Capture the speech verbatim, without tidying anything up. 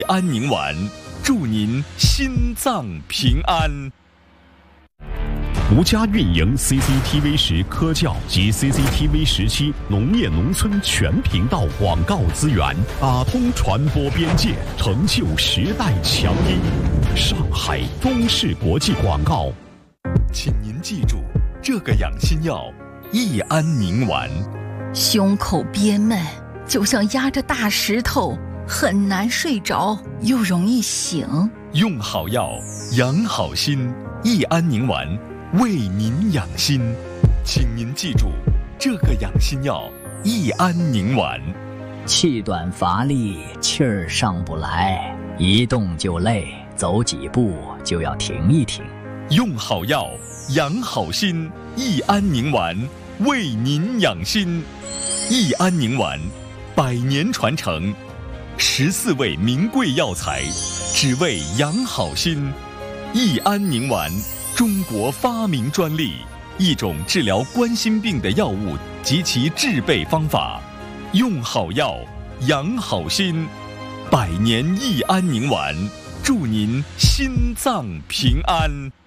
安宁丸，祝您心脏平安。 独家运营 C C T V 十科教及 C C T V 十七农业农村全频道广告资源，打通传播边界，成就时代强音。上海中视国际广告。 请您记住这个养心药益安宁丸。 胸口憋闷，就像压着大石头，很难睡着，又容易醒。 用好药，养好心，益安宁丸为您养心。请您记住这个养心药益安宁丸。 气短乏力，气儿上不来，一动就累，走几步就要停一停。 用好药，养好心，益安宁丸为您养心。益安宁丸，百年传承，十四味名贵药材，只为养好心。益安宁丸，中国发明专利，一种治疗冠心病的药物及其制备方法。用好药，养好心，百年益安宁丸，祝您心脏平安。